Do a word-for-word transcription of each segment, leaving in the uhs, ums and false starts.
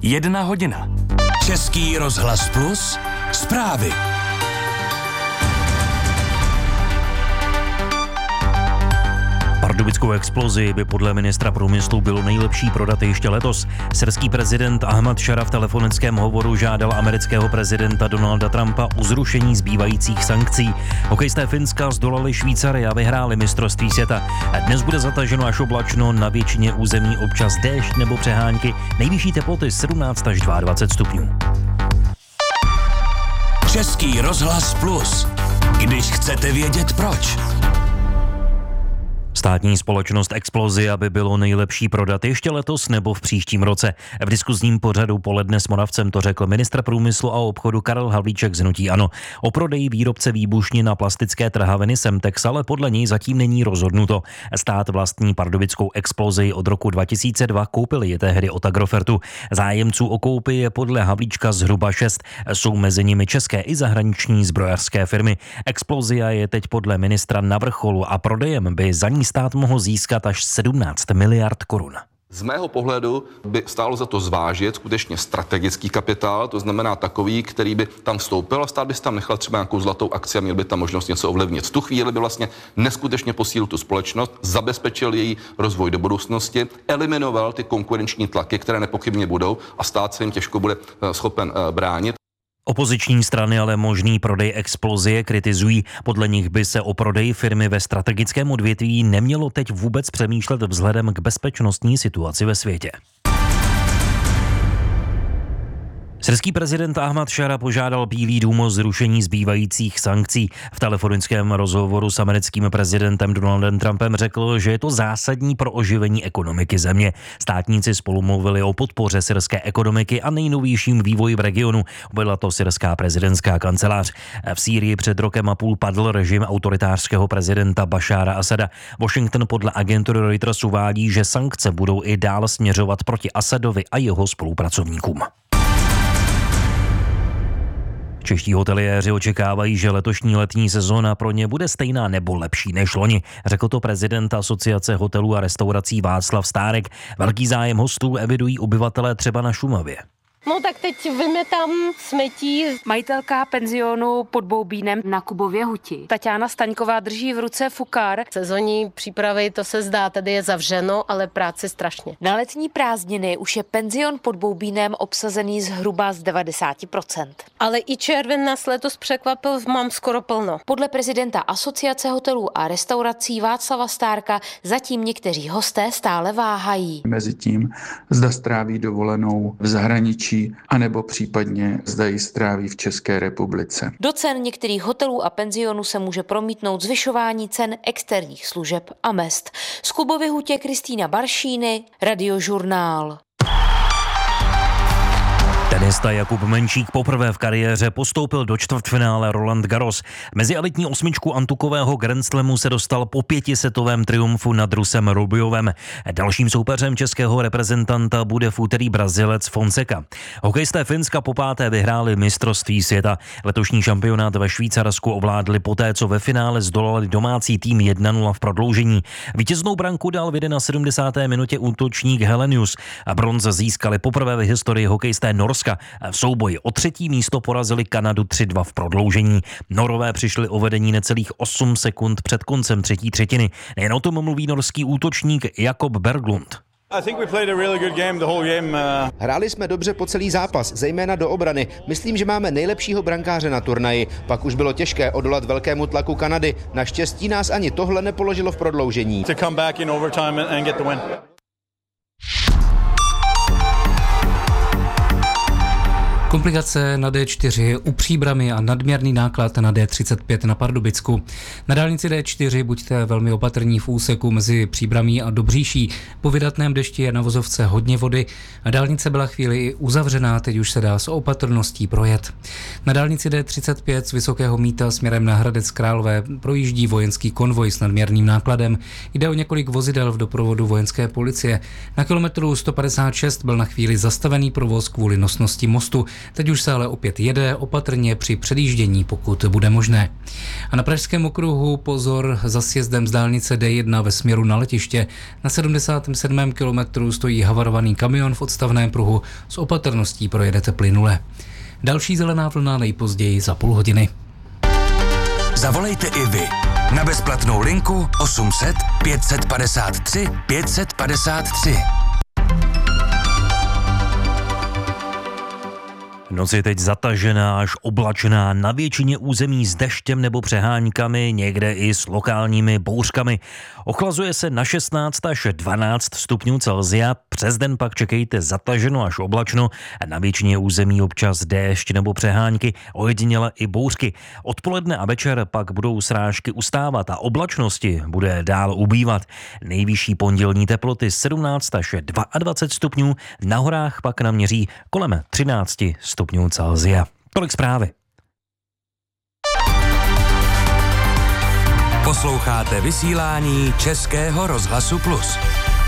Jedna hodina. Český rozhlas Plus. Zprávy. Pardubickou explozi by podle ministra průmyslu bylo nejlepší prodat ještě letos. Syrský prezident Ahmad Šara v telefonickém hovoru žádal amerického prezidenta Donalda Trumpa o zrušení zbývajících sankcí. Hokejisté Finska zdolali Švýcary a vyhráli mistrovství světa. Dnes bude zataženo až oblačno, na většině území občas déšť nebo přehánky. Nejvyšší teploty sedmnáct až dvacet dva stupňů. Český rozhlas Plus. Když chcete vědět proč. Státní společnost Explosia by bylo nejlepší prodat ještě letos nebo v příštím roce. V diskuzním pořadu Poledne s Moravcem to řekl ministr průmyslu a obchodu Karel Havlíček z hnutí ANO. O prodeji výrobce výbušnin na plastické trhaviny Semtex ale podle něj zatím není rozhodnuto. Stát vlastní pardubickou Explosii od roku dva tisíce dva, koupil ji tehdy od Agrofertu. Zájemců o koupi je podle Havlíčka zhruba šest. Jsou mezi nimi české i zahraniční zbrojařské firmy. Explosia je teď podle ministra na vrcholu a prodejem by za ní stát mohl získat až sedmnáct miliard korun. Z mého pohledu by stálo za to zvážit skutečně strategický kapitál, to znamená takový, který by tam vstoupil a stát by si tam nechal třeba nějakou zlatou akci a měl by tam možnost něco ovlivnit. V tu chvíli by vlastně neskutečně posílil tu společnost, zabezpečil její rozvoj do budoucnosti, eliminoval ty konkurenční tlaky, které nepochybně budou a stát se jim těžko bude schopen bránit. Opoziční strany ale možný prodej Explosie kritizují. Podle nich by se o prodeji firmy ve strategickém odvětví nemělo teď vůbec přemýšlet vzhledem k bezpečnostní situaci ve světě. Syrský prezident Ahmad Šara požádal Bílý dům o zrušení zbývajících sankcí. V telefonickém rozhovoru s americkým prezidentem Donaldem Trumpem řekl, že je to zásadní pro oživení ekonomiky země. Státníci spolu mluvili o podpoře syrské ekonomiky a nejnovějším vývoji v regionu. Byla to syrská prezidentská kancelář. V Sýrii před rokem a půl padl režim autoritářského prezidenta Bašára Asada. Washington podle agentury Reuters uvádí, že sankce budou i dál směřovat proti Asadovi a jeho spolupracovníkům. Čeští hoteliéři očekávají, že letošní letní sezóna pro ně bude stejná nebo lepší než loni, řekl to prezident Asociace hotelů a restaurací Václav Stárek. Velký zájem hostů evidují obyvatelé třeba na Šumavě. No tak teď vymetám smetí. Majitelka penzionu pod Boubínem na Kubově huti. Tatiana Staňková drží v ruce fukár. Sezonní přípravy, to se zdá, tady je zavřeno, ale práce strašně. Na letní prázdniny už je penzion pod Boubínem obsazený zhruba z devadesát procent. Ale i červen nás letos překvapil, mám skoro plno. Podle prezidenta Asociace hotelů a restaurací Václava Stárka zatím někteří hosté stále váhají. Mezitím zda stráví dovolenou v zahraničí, anebo případně zda ji stráví v České republice. Do cen některých hotelů a penzionů se může promítnout zvyšování cen externích služeb a mezd. Z Kubovy hutě Kristýna Baršíny, Radiožurnál. Tenista Jakub Menčík poprvé v kariéře postoupil do čtvrtfinále Roland Garros. Mezi elitní osmičku antukového Grand Slamu se dostal po pětisetovém triumfu nad Rusem Rubiovem. Dalším soupeřem českého reprezentanta bude v úterý Brazilec Fonseca. Hokejisté Finska po páté vyhráli mistrovství světa. Letošní šampionát ve Švýcarsku ovládli poté, co ve finále zdolali domácí tým jedna nula v prodloužení. Vítěznou branku dal v sedmdesáté minutě útočník Helenius. A bronz získali poprvé v historii hokejisté Norska. V souboji o třetí místo porazili Kanadu tři dva v prodloužení. Norové přišli o vedení necelých osm sekund před koncem třetí třetiny. Nejen o tom mluví norský útočník Jakob Berglund. Hráli jsme dobře po celý zápas, zejména do obrany. Myslím, že máme nejlepšího brankáře na turnaji. Pak už bylo těžké odolat velkému tlaku Kanady. Naštěstí nás ani tohle nepoložilo v prodloužení. Komplikace na D čtyři u Příbrami a nadměrný náklad na D třicet pět na Pardubicku. Na dálnici D čtyři buďte velmi opatrní v úseku mezi Příbramí a Dobříší. Po vydatném dešti je na vozovce hodně vody a dálnice byla chvíli i uzavřená, teď už se dá s opatrností projet. Na dálnici D třicet pět z Vysokého Mýta směrem na Hradec Králové projíždí vojenský konvoj s nadměrným nákladem. Jde o několik vozidel v doprovodu vojenské policie. Na kilometru sto padesát šest byl na chvíli zastavený provoz kvůli nosnosti mostu. Teď už se ale opět jede opatrně při předjíždění, pokud bude možné. A na Pražském okruhu pozor za sjezdem z dálnice D jedna ve směru na letiště. Na sedmdesátém sedmém kilometru stojí havarovaný kamion v odstavném pruhu. S opatrností projedete plynule. Další zelená vlna nejpozději za půl hodiny. Zavolejte i vy na bezplatnou linku osm set pět set padesát tři pět set padesát tři. Noc je teď zatažená až oblačná, na většině území s deštěm nebo přeháňkami, někde i s lokálními bouřkami. Ochlazuje se na šestnáct až dvanáct stupňů Celsia, přes den pak čekejte zataženo až oblačno, na většině území občas déšť nebo přeháňky, ojediněle i bouřky. Odpoledne a večer pak budou srážky ustávat a oblačnosti bude dál ubývat. Nejvyšší pondělní teploty sedmnáct až dvacet dva stupňů, na horách pak naměří kolem třináct stupňů Celsia. Tolik zprávy. Posloucháte vysílání Českého rozhlasu Plus.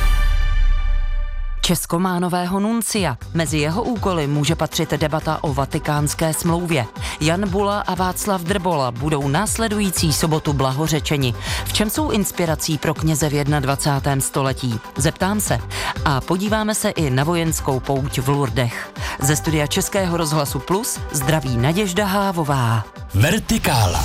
Česko má nového nuncia. Mezi jeho úkoly může patřit debata o vatikánské smlouvě. Jan Bula a Václav Drbola budou následující sobotu blahořečeni. V čem jsou inspirací pro kněze v dvacátém prvním století? Zeptám se. A podíváme se i na vojenskou pouť v Lourdech. Ze studia Českého rozhlasu Plus zdraví Naděžda Hávová. Vertikála.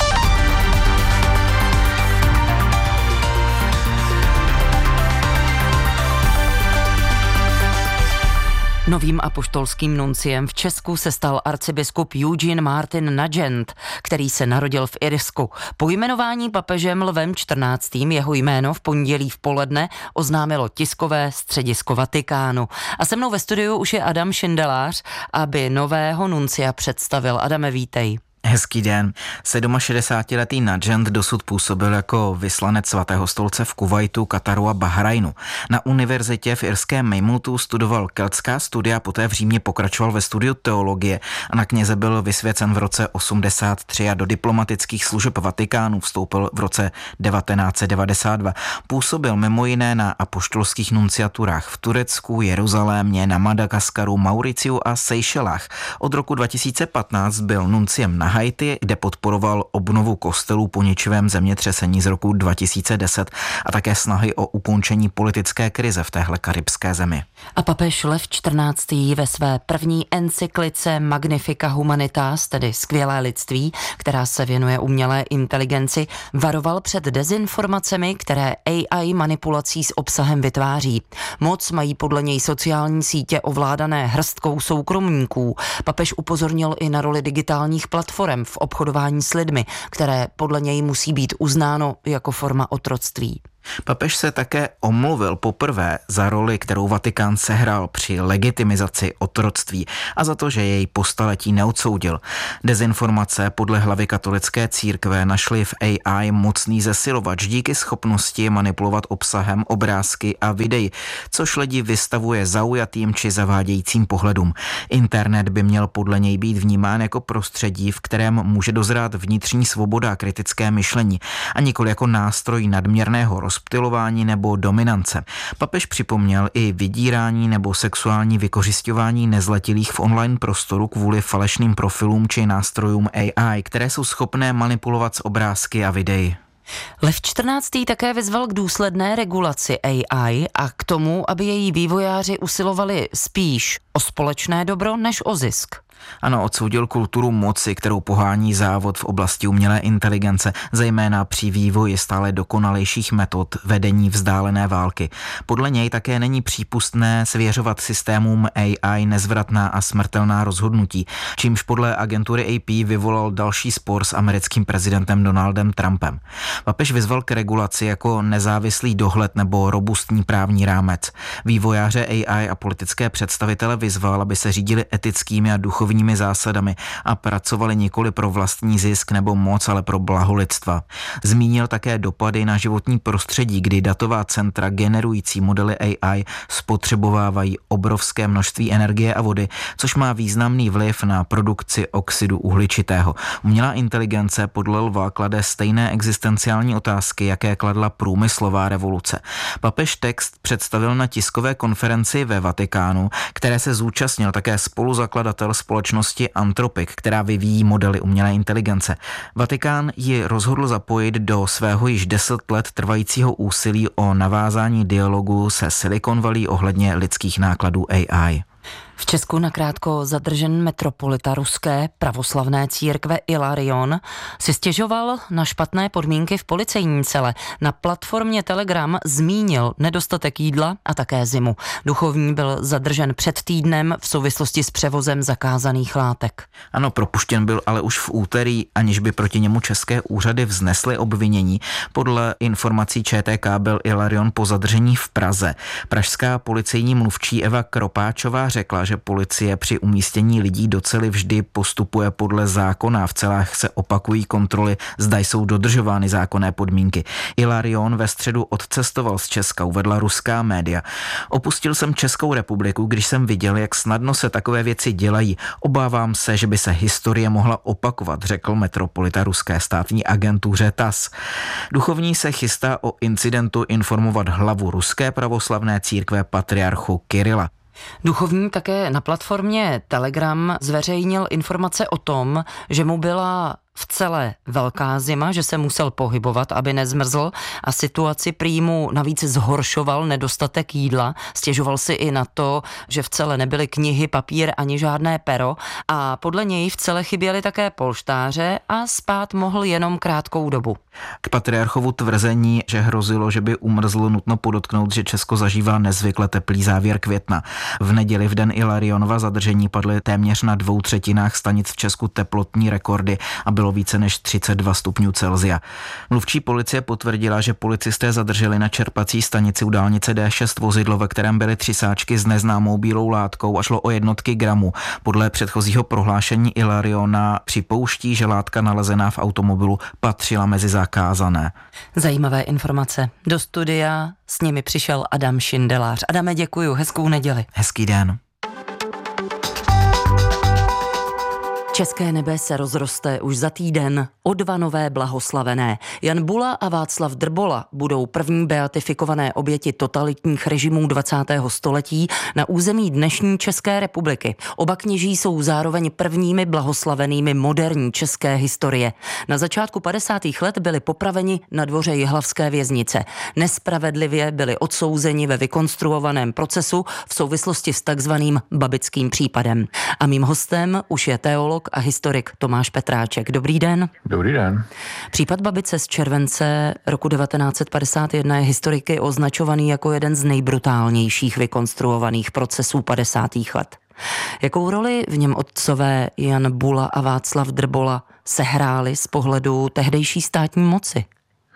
Novým apoštolským nunciem v Česku se stal arcibiskup Eugene Martin Nugent, který se narodil v Irsku. Po jmenování papežem Lvem čtrnáctým jeho jméno v pondělí v poledne oznámilo tiskové středisko Vatikánu. A se mnou ve studiu už je Adam Šindelář, aby nového nuncia představil. Adame, vítej. Hezký den. šedesátisedmiletý Nugent dosud působil jako vyslanec Svatého stolce v Kuvajtu, Kataru a Bahrajnu. Na univerzitě v irském Weymoutu studoval keltská studia, poté v Římě pokračoval ve studiu teologie a na kněze byl vysvěcen v roce osmdesát tři a do diplomatických služeb Vatikánu vstoupil v roce devatenáct set devadesát dva. Působil mimo jiné na apoštolských nunciaturách v Turecku, Jeruzalémě, na Madagaskaru, Mauriciu a Seychelách. Od roku dva tisíce patnáct byl nunciem na Haiti, kde podporoval obnovu kostelů po ničivém zemětřesení z roku dva tisíce deset a také snahy o ukončení politické krize v téhle karibské zemi. A papež Lev čtrnáctý ve své první encyklice Magnifica Humanitas, tedy skvělé lidství, která se věnuje umělé inteligenci, varoval před dezinformacemi, které A I manipulací s obsahem vytváří. Moc mají podle něj sociální sítě ovládané hrstkou soukromníků. Papež upozornil i na roli digitálních platform v obchodování s lidmi, které podle něj musí být uznáno jako forma otroctví. Papež se také omluvil poprvé za roli, kterou Vatikán sehrál při legitimizaci otroctví a za to, že jej po staletí neodsoudil. Dezinformace podle hlavy katolické církve našly v A I mocný zesilovač díky schopnosti manipulovat obsahem obrázky a videí, což lidi vystavuje zaujatým či zavádějícím pohledům. Internet by měl podle něj být vnímán jako prostředí, v kterém může dozrát vnitřní svoboda a kritické myšlení a nikoli jako nástroj nadměrného rozptylování nebo dominance. Papež připomněl i vydírání nebo sexuální vykořisťování nezletilých v online prostoru kvůli falešným profilům či nástrojům A I, které jsou schopné manipulovat s obrázky a videí. Lev čtrnáctý také vyzval k důsledné regulaci A I a k tomu, aby její vývojáři usilovali spíš o společné dobro než o zisk. Ano, odsoudil kulturu moci, kterou pohání závod v oblasti umělé inteligence, zejména při vývoji stále dokonalejších metod vedení vzdálené války. Podle něj také není přípustné svěřovat systémům A I nezvratná a smrtelná rozhodnutí, čímž podle agentury A P vyvolal další spor s americkým prezidentem Donaldem Trumpem. Papež vyzval k regulaci jako nezávislý dohled nebo robustní právní rámec. Vývojáře A I a politické představitele vyzval, aby se řídili etickými a duchovními zásadami a pracovali nikoli pro vlastní zisk nebo moc, ale pro blaho lidstva. Zmínil také dopady na životní prostředí, kdy datová centra generující modely A I spotřebovávají obrovské množství energie a vody, což má významný vliv na produkci oxidu uhličitého. Umělá inteligence podle Lva klade stejné existenciální otázky, jaké kladla průmyslová revoluce. Papež text představil na tiskové konferenci ve Vatikánu, které se zúčastnil také spoluzakladatel společnosti společnosti Anthropic, která vyvíjí modely umělé inteligence. Vatikán ji rozhodl zapojit do svého již deset let trvajícího úsilí o navázání dialogu se Silicon Valley ohledně lidských nákladů A I. V Česku nakrátko zadržen metropolita ruské pravoslavné církve Ilarion si stěžoval na špatné podmínky v policejní cele. Na platformě Telegram zmínil nedostatek jídla a také zimu. Duchovní byl zadržen před týdnem v souvislosti s převozem zakázaných látek. Ano, propuštěn byl ale už v úterý, aniž by proti němu české úřady vznesly obvinění. Podle informací Č T K byl Ilarion po zadržení v Praze. Pražská policejní mluvčí Eva Kropáčová řekla, že policie při umístění lidí do cely vždy postupuje podle zákona. V celách se opakují kontroly, zda jsou dodržovány zákonné podmínky. Ilarion ve středu odcestoval z Česka, uvedla ruská média. Opustil jsem Českou republiku, když jsem viděl, jak snadno se takové věci dělají. Obávám se, že by se historie mohla opakovat, řekl metropolita ruské státní agentuře T A S. Duchovní se chystá o incidentu informovat hlavu ruské pravoslavné církve patriarchu Kirila. Duchovní také na platformě Telegram zveřejnil informace o tom, že mu byla v celé velká zima, že se musel pohybovat, aby nezmrzl a situaci prý mu navíc zhoršoval nedostatek jídla. Stěžoval si i na to, že v celé nebyly knihy, papír ani žádné pero a podle něj v celé chyběly také polštáře a spát mohl jenom krátkou dobu. K patriarchovu tvrzení, že hrozilo, že by umrzl, nutno podotknout, že Česko zažívá nezvykle teplý závěr května. V neděli v den Ilarionova zadržení padly téměř na dvou třetinách stanic v Česku teplotní rekordy a bylo více než třicet dva stupňů Celsia. Mluvčí policie potvrdila, že policisté zadrželi na čerpací stanici u dálnice D šest vozidlo, ve kterém byly tři sáčky s neznámou bílou látkou a šlo o jednotky gramů. Podle předchozího prohlášení Ilariona připouští, že látka nalezená v automobilu patřila mezi zakázané. Zajímavé informace. Do studia s nimi přišel Adam Šindelář. Adame, děkuju, hezkou neděli. Hezký den. České nebe se rozroste už za týden o dva nové blahoslavené. Jan Bula a Václav Drbola budou první beatifikované oběti totalitních režimů dvacátého století na území dnešní České republiky. Oba kněží jsou zároveň prvními blahoslavenými moderní české historie. Na začátku padesátých let byli popraveni na dvoře jihlavské věznice. Nespravedlivě byli odsouzeni ve vykonstruovaném procesu v souvislosti s takzvaným babickým případem. A mým hostem už je teolog a historik Tomáš Petráček. Dobrý den. Dobrý den. Případ Babice z července roku devatenáct set padesát jedna je historiky označovaný jako jeden z nejbrutálnějších vykonstruovaných procesů padesátých let. Jakou roli v něm otcové Jan Bula a Václav Drbola sehráli z pohledu tehdejší státní moci?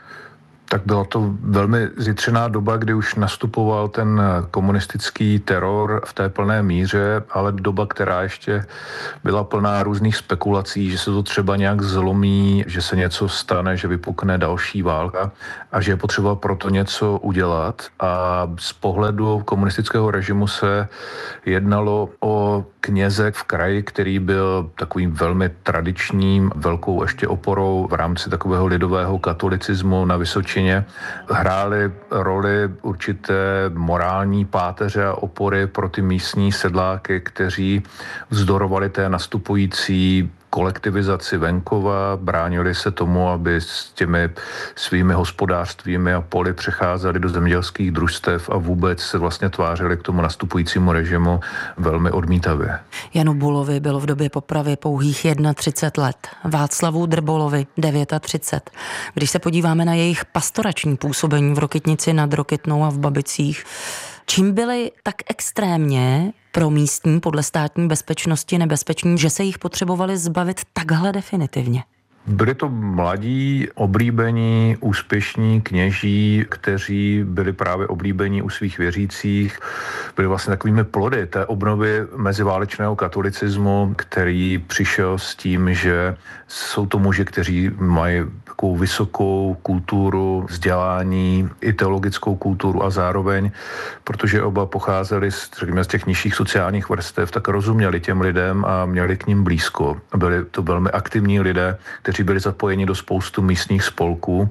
Tak byla to velmi zjitřená doba, kdy už nastupoval ten komunistický teror v té plné míře, ale doba, která ještě byla plná různých spekulací, že se to třeba nějak zlomí, že se něco stane, že vypukne další válka a že je potřeba proto něco udělat. A z pohledu komunistického režimu se jednalo o kněze v kraji, který byl takovým velmi tradičním, velkou ještě oporou v rámci takového lidového katolicismu na Vysočině. Hrály roli určité morální páteře a opory pro ty místní sedláky, kteří vzdorovali té nastupující kolektivizaci venkova, bránili se tomu, aby s těmi svými hospodářstvími a poli přecházeli do zemědělských družstev a vůbec se vlastně tvářili k tomu nastupujícímu režimu velmi odmítavě. Janu Bulovi bylo v době popravy pouhých třicet jedna let, Václavu Drbolovi třicet devět. Když se podíváme na jejich pastorační působení v Rokytnici nad Rokytnou a v Babicích, čím byli tak extrémně pro místní podle státní bezpečnosti nebezpeční, že se jich potřebovali zbavit takhle definitivně? Byli to mladí, oblíbení, úspěšní kněží, kteří byli právě oblíbení u svých věřících, byli vlastně takovými plody té obnovy meziválečného katolicismu, který přišel s tím, že jsou to muži, kteří mají takovou vysokou kulturu, vzdělání, i teologickou kulturu a zároveň, protože oba pocházeli z, řekněme, z těch nižších sociálních vrstev, tak rozuměli těm lidem a měli k nim blízko. Byli to velmi aktivní lidé, kteří kteří byli zapojeni do spoustu místních spolků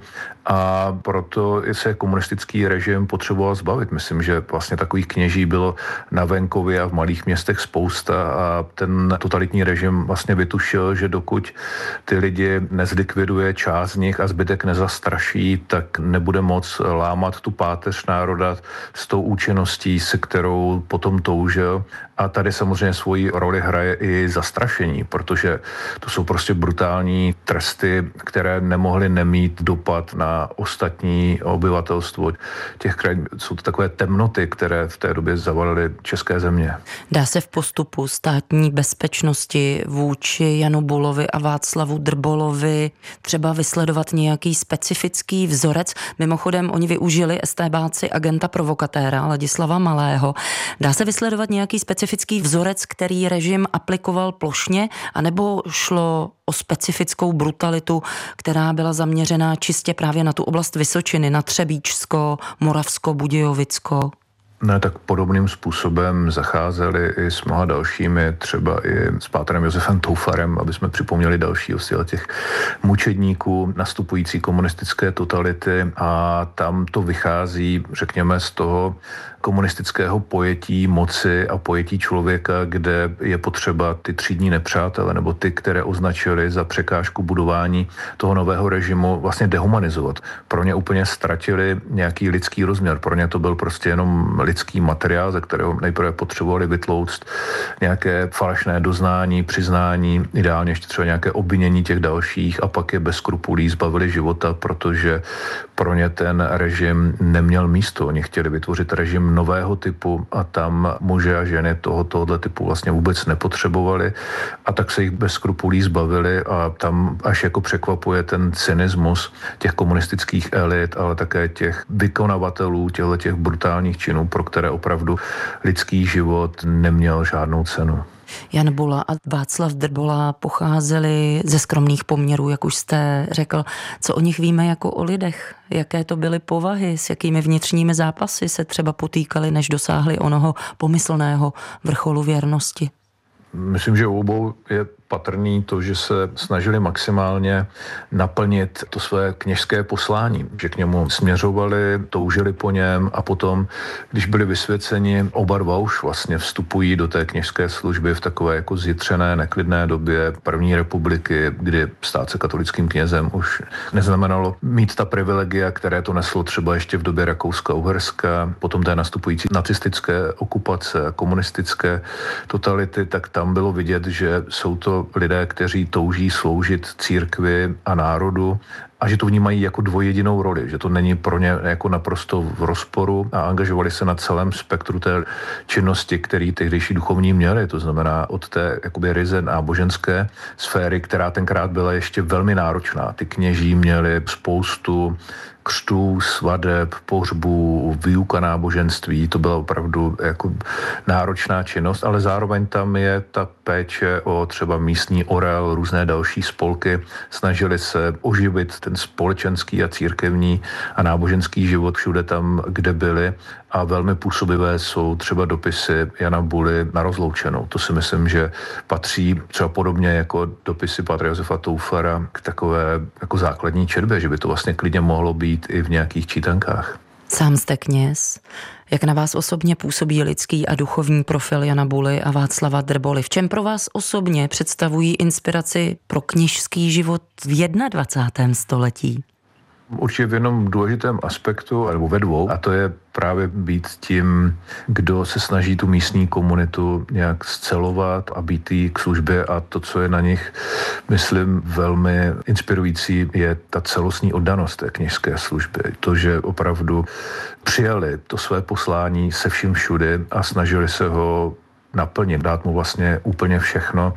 a proto se komunistický režim potřeboval zbavit. Myslím, že vlastně takových kněží bylo na venkově a v malých městech spousta a ten totalitní režim vlastně vytušil, že dokud ty lidi nezlikviduje část z nich a zbytek nezastraší, tak nebude moc lámat tu páteř národa s tou účinností, se kterou potom toužil. A tady samozřejmě svoji roli hraje i zastrašení, protože to jsou prostě brutální tresty, které nemohly nemít dopad na ostatní obyvatelstvo těch krajin. Jsou to takové temnoty, které v té době zavalily české země. Dá se v postupu státní bezpečnosti vůči Janu Bulovi a Václavu Drbolovi třeba vysledovat nějaký specifický vzorec? Mimochodem, oni využili estébáci agenta provokatéra Ladislava Malého. Dá se vysledovat nějaký specifický vzorec, který režim aplikoval plošně, anebo šlo o specifickou brutalitu, která byla zaměřená čistě právě na tu oblast Vysočiny, na Třebíčsko, Moravsko, Budějovicko? Ne, tak podobným způsobem zacházeli i s mnoha dalšími, třeba i s pátrem Josefem Toufarem, aby jsme připomněli další z těch mučedníků nastupující komunistické totality a tam to vychází, řekněme, z toho komunistického pojetí moci a pojetí člověka, kde je potřeba ty třídní nepřátele nebo ty, které označili za překážku budování toho nového režimu, vlastně dehumanizovat. Pro ně úplně ztratili nějaký lidský rozměr. Pro ně to byl prostě jenom lidský materiál, ze kterého nejprve potřebovali vytlouct nějaké falešné doznání, přiznání, ideálně ještě třeba nějaké obvinění těch dalších a pak je bez skrupulí zbavili života, protože pro ně ten režim neměl místo. Oni chtěli vytvořit režim nového typu a tam muže a ženy toho, tohoto typu vlastně vůbec nepotřebovali a tak se jich bez skrupulí zbavili a tam až jako překvapuje ten cynismus těch komunistických elit, ale také těch vykonavatelů těchto těch brutálních činů, pro které opravdu lidský život neměl žádnou cenu. Jan Bula a Václav Drbola pocházeli ze skromných poměrů, jak už jste řekl. Co o nich víme jako o lidech? Jaké to byly povahy? S jakými vnitřními zápasy se třeba potýkali, než dosáhli onoho pomyslného vrcholu věrnosti? Myslím, že u obou je patrný to, že se snažili maximálně naplnit to své kněžské poslání, že k němu směřovali, toužili po něm a potom, když byli vysvěceni, oba dva už vlastně vstupují do té kněžské služby v takové jako zjitřené, neklidné době první republiky, kdy stát se katolickým knězem už neznamenalo mít ta privilegia, které to neslo třeba ještě v době Rakouska-Uherska, potom té nastupující nacistické okupace, komunistické totality, tak tam bylo vidět, že jsou to lidé, kteří touží sloužit církvi a národu a že to vnímají jako dvojjedinou roli, že to není pro ně jako naprosto v rozporu a angažovali se na celém spektru té činnosti, který tehdejší duchovní měli, to znamená od té jakoby ryze náboženské sféry, která tenkrát byla ještě velmi náročná. Ty kněží měli spoustu křtů, svadeb, pohřbů, výuka náboženství, to byla opravdu jako náročná činnost, ale zároveň tam je ta péče o třeba místní orel, různé další spolky, snažili se oživit ten společenský a církevní a náboženský život všude tam, kde byli a velmi působivé jsou třeba dopisy Jana Buly na rozloučenou. To si myslím, že patří třeba podobně jako dopisy pátra Josefa Toufara k takové jako základní četbě, že by to vlastně klidně mohlo být i v nějakých čítankách. Sám jste kněz. Jak na vás osobně působí lidský a duchovní profil Jana Buly a Václava Drboly? V čem pro vás osobně představují inspiraci pro kněžský život v dvacátém prvním století? Určitě v jednom důležitém aspektu, nebo ve dvou, a to je právě být tím, kdo se snaží tu místní komunitu nějak scelovat a být jí k službě a to, co je na nich, myslím, velmi inspirující, je ta celostní oddanost té kněžské služby. To, že opravdu přijali to své poslání se vším všudy a snažili se ho naplnit, dát mu vlastně úplně všechno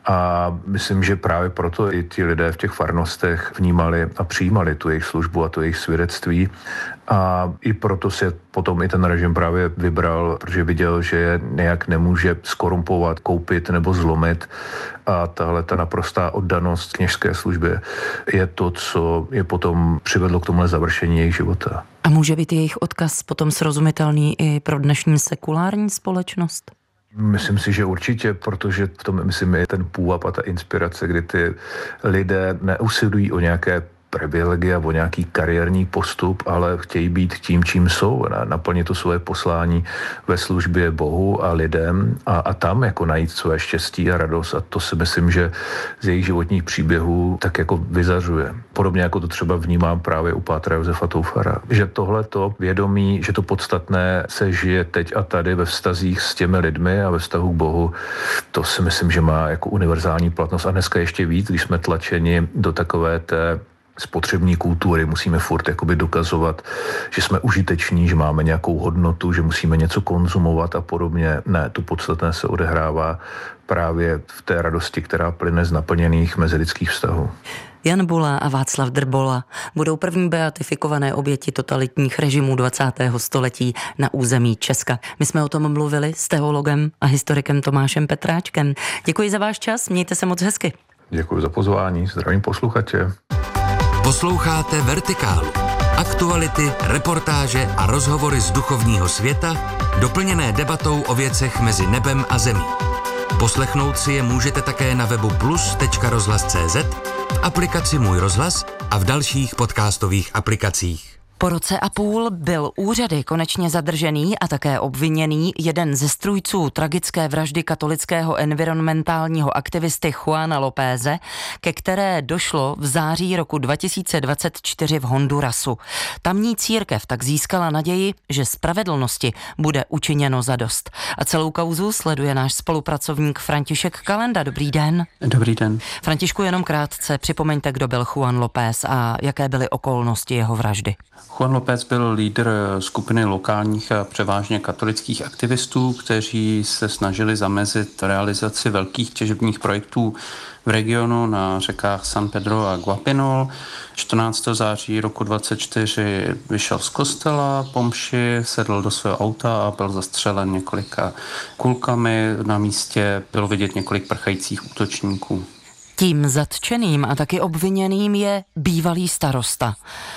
a myslím, že právě proto i ti lidé v těch farnostech vnímali a přijímali tu jejich službu a to jejich svědectví a i proto si potom i ten režim právě vybral, protože viděl, že je nějak nemůže skorumpovat, koupit nebo zlomit a tahle ta naprostá oddanost kněžské službě je to, co je potom přivedlo k tomuhle završení jejich života. A může být jejich odkaz potom srozumitelný i pro dnešní sekulární společnost? Myslím si, že určitě, protože v tom, myslím, je ten půvab a ta inspirace, kdy ty lidé neusilují o nějaké privilegia, o nějaký kariérní postup, ale chtějí být tím, čím jsou, naplnit to svoje poslání ve službě Bohu a lidem a, a tam jako najít své štěstí a radost a to si myslím, že z jejich životních příběhů tak jako vyzařuje. Podobně jako to třeba vnímám právě u pátra Josefa Toufara, že tohleto vědomí, že to podstatné se žije teď a tady ve vztazích s těmi lidmi a ve vztahu k Bohu, to si myslím, že má jako univerzální platnost a dneska ještě víc, když jsme tlačeni do takové té spotřební kultury, musíme furt jakoby dokazovat, že jsme užiteční, že máme nějakou hodnotu, že musíme něco konzumovat a podobně. Ne, to podstatné se odehrává právě v té radosti, která plyne z naplněných mezilidských vztahů. Jan Bula a Václav Drbola budou první beatifikované oběti totalitních režimů dvacátého století na území Česka. My jsme o tom mluvili s teologem a historikem Tomášem Petráčkem. Děkuji za váš čas, mějte se moc hezky. Děkuji za pozvání, zdravím posluchače. Posloucháte Vertikálu. Aktuality, reportáže a rozhovory z duchovního světa, doplněné debatou o věcech mezi nebem a zemí. Poslechnout si je můžete také na webu plus tečka rozhlas tečka cé zet, v aplikaci Můj rozhlas a v dalších podcastových aplikacích. Po roce a půl byl úřady konečně zadržený a také obviněný jeden ze strůjců tragické vraždy katolického environmentálního aktivisty Juana Lópeze, ke které došlo v září roku dva tisíce dvacet čtyři v Hondurasu. Tamní církev tak získala naději, že spravedlnosti bude učiněno zadost. A celou kauzu sleduje náš spolupracovník František Kalenda. Dobrý den. Dobrý den. Františku, jenom krátce připomeňte, kdo byl Juan López a jaké byly okolnosti jeho vraždy. Juan López byl lídr skupiny lokálních a převážně katolických aktivistů, kteří se snažili zamezit realizaci velkých těžebních projektů v regionu na řekách San Pedro a Guapinol. čtrnáctého září roku dvacet čtyři vyšel z kostela po mši, sedl do svého auta a byl zastřelen několika kulkami. Na místě bylo vidět několik prchajících útočníků. Tím zatčeným a taky obviněným je bývalý starosta.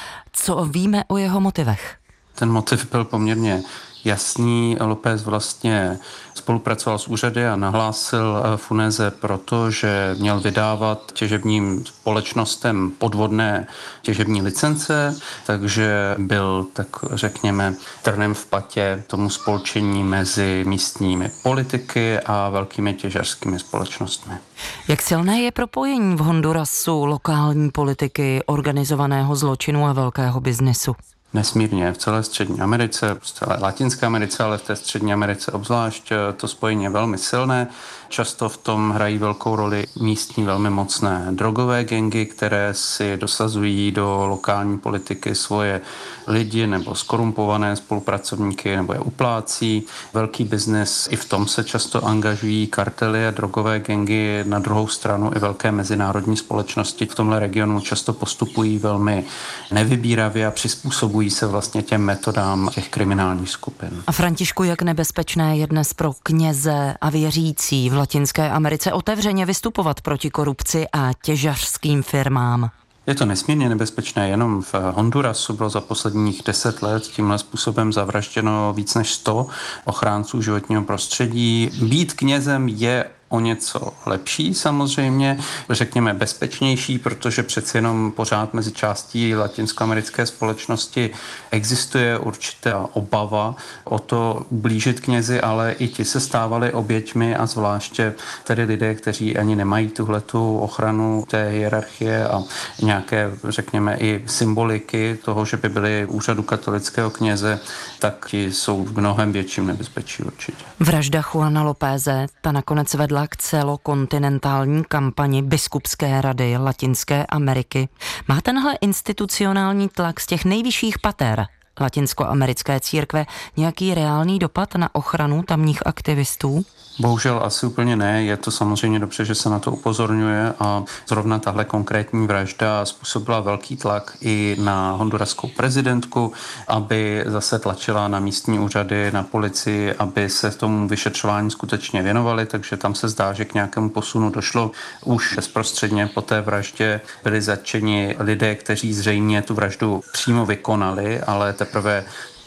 Co víme o jeho motivech? Ten motiv byl poměrně jasný. López vlastně spolupracoval s úřady a nahlásil Funeze proto, že měl vydávat těžebním společnostem podvodné těžební licence, takže byl, tak řekněme, trnem v patě tomu spolčení mezi místními politiky a velkými těžařskými společnostmi. Jak silné je propojení v Hondurasu lokální politiky, organizovaného zločinu a velkého biznesu? Nesmírně. V celé Střední Americe, v celé Latinské Americe, ale v té Střední Americe obzvlášť to spojení je velmi silné. Často v tom hrají velkou roli místní velmi mocné drogové gangy, které si dosazují do lokální politiky svoje lidi nebo skorumpované spolupracovníky nebo je uplácí. Velký biznes, i v tom se často angažují kartely a drogové gangy. Na druhou stranu i velké mezinárodní společnosti v tomhle regionu často postupují velmi nevybíravě a přizpůsobují se vlastně těm metodám těch kriminálních skupin. A Františku, jak nebezpečné je dnes pro kněze a věřící v Latinské Americe otevřeně vystupovat proti korupci a těžařským firmám? Je to nesmírně nebezpečné. Jenom v Hondurasu bylo za posledních deset let tímhle způsobem zavražděno víc než sto ochránců životního prostředí. Být knězem je o něco lepší samozřejmě, řekněme bezpečnější, protože přeci jenom pořád mezi částí latinskoamerické společnosti existuje určitá obava o to blížit knězi, ale i ti se stávali oběťmi a zvláště tedy lidé, kteří ani nemají tuhletu ochranu té hierarchie a nějaké, řekněme, i symboliky toho, že by byli úřadu katolického kněze, tak ti jsou v mnohem větším nebezpečí určitě. Vražda Juana Lópeze, ta nakonec vedla k celokontinentální kampani Biskupské rady Latinské Ameriky. Má tenhle institucionální tlak z těch nejvyšších pater latinskoamerické církve nějaký reálný dopad na ochranu tamních aktivistů? Bohužel asi úplně ne. Je to samozřejmě dobře, že se na to upozorňuje a zrovna tahle konkrétní vražda způsobila velký tlak i na honduraskou prezidentku, aby zase tlačila na místní úřady, na policii, aby se tomu vyšetřování skutečně věnovali, takže tam se zdá, že k nějakému posunu došlo. Už bezprostředně po té vraždě byli zatčeni lidé, kteří zřejmě tu vraždu přímo vykonali, ale teprve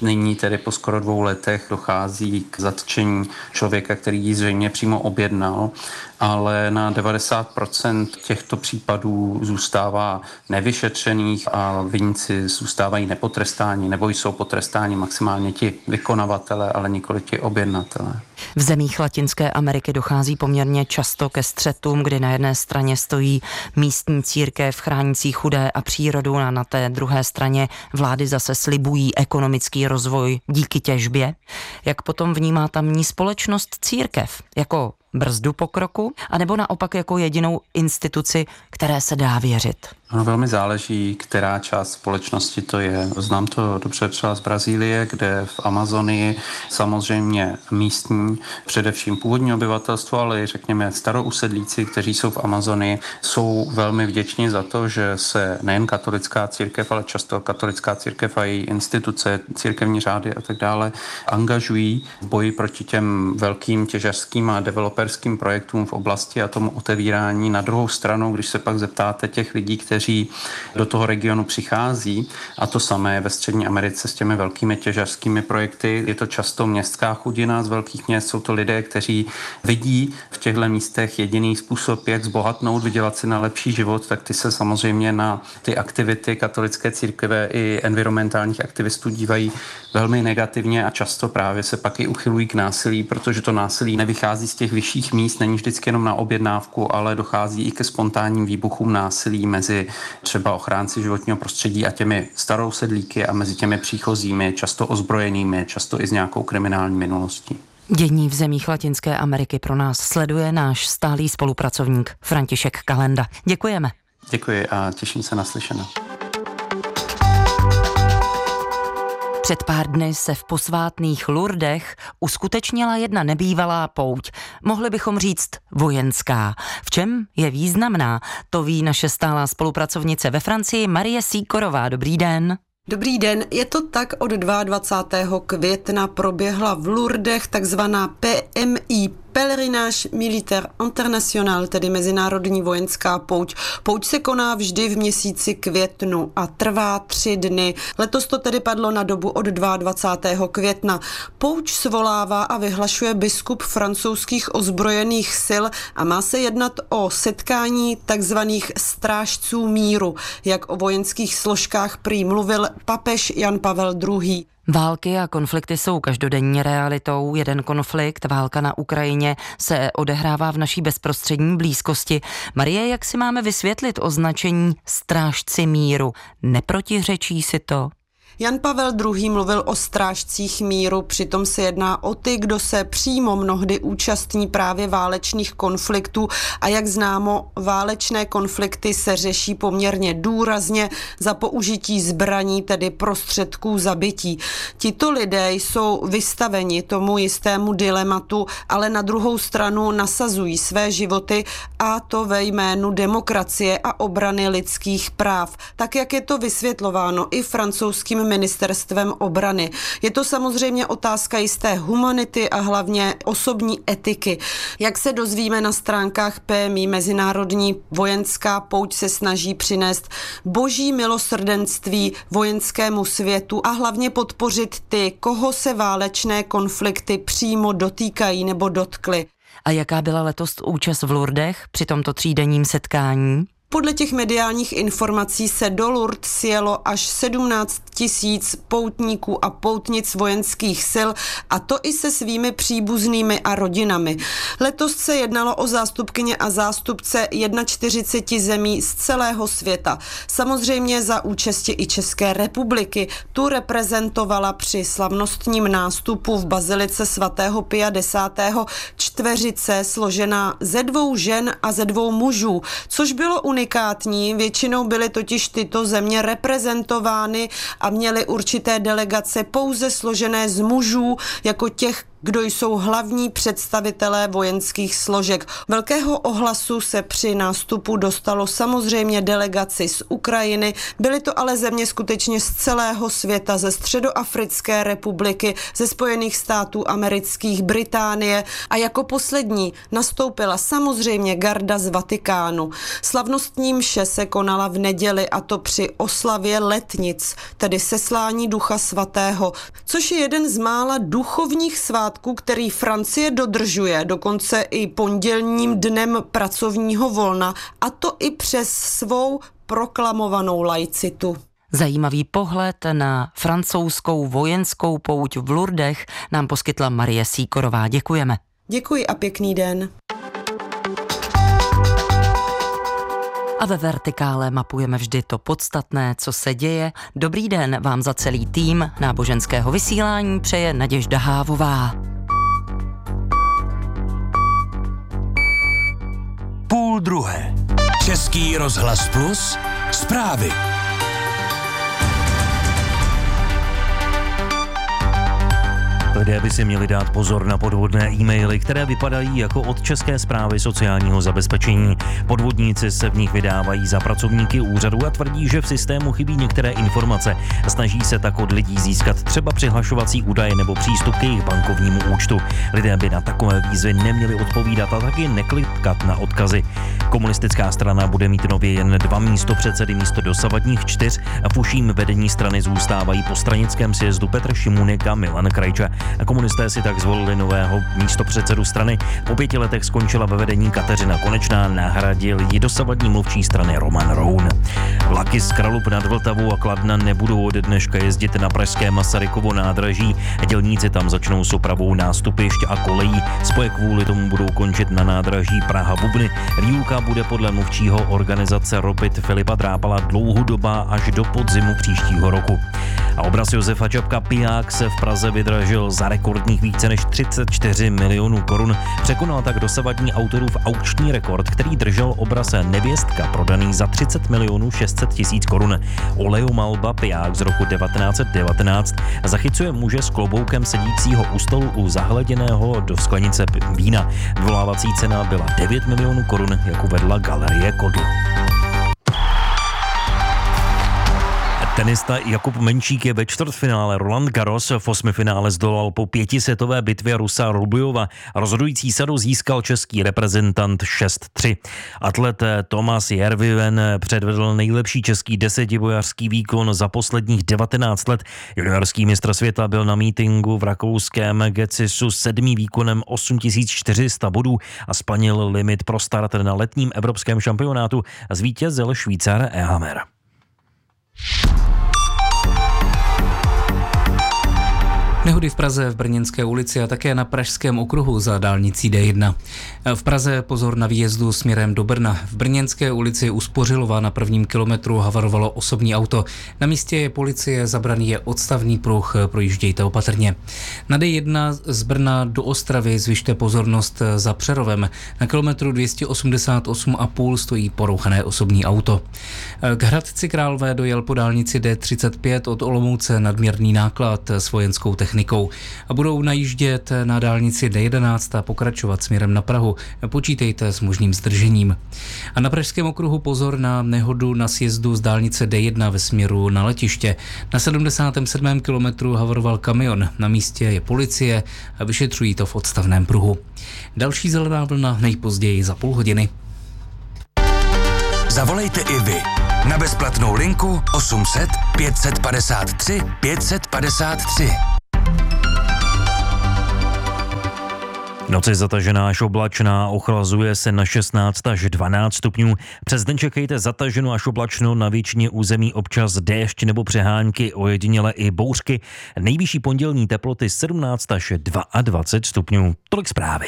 Nyní tedy po skoro dvou letech dochází k zatčení člověka, který ji zřejmě přímo objednal, ale na devadesát procent těchto případů zůstává nevyšetřených a viníci zůstávají nepotrestáni nebo jsou potrestáni maximálně ti vykonavatele, ale nikoli ti objednatelé. V zemích Latinské Ameriky dochází poměrně často ke střetům, kdy na jedné straně stojí místní církev chránící chudé a přírodu a na té druhé straně vlády zase slibují ekonomický rozvoj díky těžbě. Jak potom vnímá tamní společnost církev? Jako brzdu pokroku, anebo naopak jako jedinou instituci, které se dá věřit? Ono velmi záleží, která část společnosti to je. Znám to dobře třeba z Brazílie, kde v Amazonii samozřejmě místní, především původní obyvatelstvo, ale i řekněme starousedlíci, kteří jsou v Amazonii, jsou velmi vděční za to, že se nejen katolická církev, ale často katolická církev a její instituce, církevní řády a tak dále angažují v boji proti těm velkým těžařským a developerským projektům v oblasti a tomu otevírání. Na druhou stranu, když se pak zeptáte těch lidí, kteří do toho regionu přichází, a to samé ve Střední Americe s těmi velkými těžařskými projekty. Je to často městská chudina z velkých měst, jsou to lidé, kteří vidí v těchto místech jediný způsob, jak zbohatnout, vydělat si na lepší život, tak ty se samozřejmě na ty aktivity katolické církve i environmentálních aktivistů dívají velmi negativně a často právě se pak i uchylují k násilí, protože to násilí nevychází z těch vyšších míst, není vždycky jenom na objednávku, ale dochází i ke spontánním výbuchům násilí mezi třeba ochránci životního prostředí a těmi starou sedlíky a mezi těmi příchozími, často ozbrojenými, často i s nějakou kriminální minulostí. Dění v zemích Latinské Ameriky pro nás sleduje náš stálý spolupracovník František Kalenda. Děkujeme. Děkuji a těším se na slyšenou. Před pár dny se v posvátných Lourdech uskutečnila jedna nebývalá pouť. Mohli bychom říct vojenská. V čem je významná? To ví naše stálá spolupracovnice ve Francii Marie Sýkorová. Dobrý den. Dobrý den, je to tak, od dvacátého druhého května proběhla v Lourdech takzvaná P M I, Pèlerinage Militaire International, tedy Mezinárodní vojenská pouť. Pouť se koná vždy v měsíci květnu a trvá tři dny. Letos to tedy padlo na dobu od dvacátého druhého května. Pouť svolává a vyhlašuje biskup francouzských ozbrojených sil a má se jednat o setkání takzvaných strážců míru, jak o vojenských složkách prý mluvil papež Jan Pavel druhý. Války a konflikty jsou každodenní realitou. Jeden konflikt, válka na Ukrajině, se odehrává v naší bezprostřední blízkosti. Marie, jak si máme vysvětlit označení strážci míru? Neprotiřečí si to? Jan Pavel druhý. mluvil o strážcích míru, přitom se jedná o ty, kdo se přímo mnohdy účastní právě válečných konfliktů a jak známo, válečné konflikty se řeší poměrně důrazně za použití zbraní, tedy prostředků zabití. Tito lidé jsou vystaveni tomu jistému dilematu, ale na druhou stranu nasazují své životy a to ve jménu demokracie a obrany lidských práv, tak jak je to vysvětlováno i francouzským ministerstvem obrany. Je to samozřejmě otázka jisté humanity a hlavně osobní etiky. Jak se dozvíme na stránkách P M I, Mezinárodní vojenská pouť se snaží přinést boží milosrdenství vojenskému světu a hlavně podpořit ty, koho se válečné konflikty přímo dotýkají nebo dotkly. A jaká byla letos účast v Lourdech při tomto třídenním setkání? Podle těch mediálních informací se do Lourdes sjelo až sedmnáct tisíc poutníků a poutnic vojenských sil, a to i se svými příbuznými a rodinami. Letos se jednalo o zástupkyně a zástupce čtyřicet jedna zemí z celého světa. Samozřejmě za účasti i České republiky. Tu reprezentovala při slavnostním nástupu v bazilice svatého Pia desátého čtveřice složená ze dvou žen a ze dvou mužů, což bylo unikátní. Většinou byly totiž tyto země reprezentovány a měly určité delegace pouze složené z mužů, jako těch, kdo jsou hlavní představitelé vojenských složek. Velkého ohlasu se při nástupu dostalo samozřejmě delegaci z Ukrajiny, byly to ale země skutečně z celého světa, ze Středoafrické republiky, ze Spojených států amerických, Británie a jako poslední nastoupila samozřejmě garda z Vatikánu. Slavnostní mše se konala v neděli, a to při oslavě letnic, tedy seslání Ducha svatého, což je jeden z mála duchovních svátků, který Francie dodržuje, dokonce i pondělním dnem pracovního volna, a to i přes svou proklamovanou laicitu. Zajímavý pohled na francouzskou vojenskou pouť v Lourdech nám poskytla Marie Síkorová. Děkujeme. Děkuji a pěkný den. A ve Vertikále mapujeme vždy to podstatné, co se děje. Dobrý den vám za celý tým náboženského vysílání přeje Naděžda Hávová. Půl druhé. Český rozhlas Plus. Zprávy. Lidé by si měli dát pozor na podvodné e-maily, které vypadají jako od České správy sociálního zabezpečení. Podvodníci se v nich vydávají za pracovníky úřadu a tvrdí, že v systému chybí některé informace. Snaží se tak od lidí získat třeba přihlašovací údaje nebo přístup k jejich bankovnímu účtu. Lidé by na takové výzvy neměli odpovídat a taky neklikat na odkazy. Komunistická strana bude mít nově jen dva místopředsedy místo dosavadních čtyř a v užším vedení strany zůstávají po stranickém sjezdu Petr Šimunek a Milan Krajča. Komunisté si tak zvolili nového místopředsedu strany. Po pěti letech skončila ve vedení Kateřina Konečná, nahradil ji dosavadní mluvčí strany Roman Roun. Vlaky z Kralup nad Vltavou a Kladna nebudou od dneška jezdit na pražské Masarykovo nádraží. Dělníci tam začnou s opravou nástupišť a kolejí. Spoje kvůli tomu budou končit na nádraží Praha-Bubny. Výuka bude podle mluvčího organizace Robit Filipa Drápala dlouhodobá až do podzimu příštího roku. A obraz Josefa Čapka Piják se v Praze vydražil za rekordních více než třicet čtyři milionů korun. Překonal tak dosavadní autorův aukční rekord, který držel obraz Nevěstka, prodaný za třicet milionů šest set tisíc korun. Oleomalba Piják z roku devatenáct set devatenáct zachycuje muže s kloboukem sedícího u stolu u zahleděného do sklenice vína. Vyvolávací cena byla devět milionů korun, jak uvedla Galerie Kodu. Tenista Jakub Menčík je ve čtvrtfinále. Roland Garros v osmifinále zdolal po pětisetové bitvě Rusa Rubljova. Rozhodující sadu získal český reprezentant šest tři. Atlet Tomas Järvinen předvedl nejlepší český desetibojařský výkon za posledních devatenáct let. Juniorský mistr světa byl na mítinku v rakouském Gecisu sedmý výkonem osm tisíc čtyři sta bodů a splnil limit pro start na letním evropském šampionátu. Zvítězil Švýcar Ehammer. Nehody v Praze, v Brněnské ulici a také na Pražském okruhu za dálnicí D jedna. V Praze pozor na výjezdu směrem do Brna. V Brněnské ulici u Spořilova na prvním kilometru havarovalo osobní auto. Na místě je policie, zabraný je odstavný pruh, projíždějte opatrně. Na D jedna z Brna do Ostravy zvyšte pozornost za Přerovem. Na kilometru dvě stě osmdesát osm a půl stojí porouchané osobní auto. K Hradci Králové dojel po dálnici D třicet pět od Olomouce nadměrný náklad s vojenskou technikou a budou najíždět na dálnici D jedenáct a pokračovat směrem na Prahu. Počítejte s možným zdržením. A na Pražském okruhu pozor na nehodu na sjezdu z dálnice D jedna ve směru na letiště. Na sedmdesátém sedmém kilometru havaroval kamion. Na místě je policie a vyšetřují to v odstavném pruhu. Další zelená vlna nejpozději za půl hodiny. Zavolejte i vy na bezplatnou linku osm set pět set padesát tři pět set padesát tři. Noc je zatažená až oblačná, ochlazuje se na šestnáct až dvanáct stupňů. Přes den čekejte zataženo až oblačno, na většině území občas déšť nebo přehánky, ojediněle i bouřky. Nejvyšší pondělní teploty sedmnáct až dvacet dva stupňů. Tolik zprávy.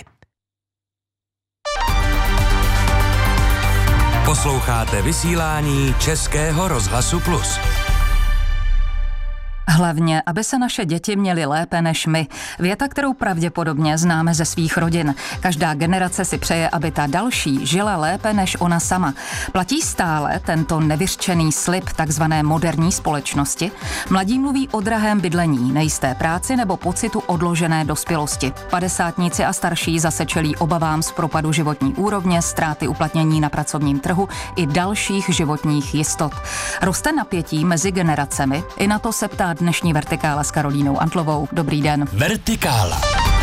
Posloucháte vysílání Českého rozhlasu Plus. Hlavně, aby se naše děti měly lépe než my. Věta, kterou pravděpodobně známe ze svých rodin. Každá generace si přeje, aby ta další žila lépe než ona sama. Platí stále tento nevyřčený slib takzvané moderní společnosti? Mladí mluví o drahém bydlení, nejisté práci nebo pocitu odložené dospělosti. Padesátníci a starší zase čelí obavám z propadu životní úrovně, ztráty uplatnění na pracovním trhu i dalších životních jistot. Roste napětí mezi generacemi? I na to se ptá dnešní Vertikála s Karolínou Antlovou. Dobrý den. Vertikála.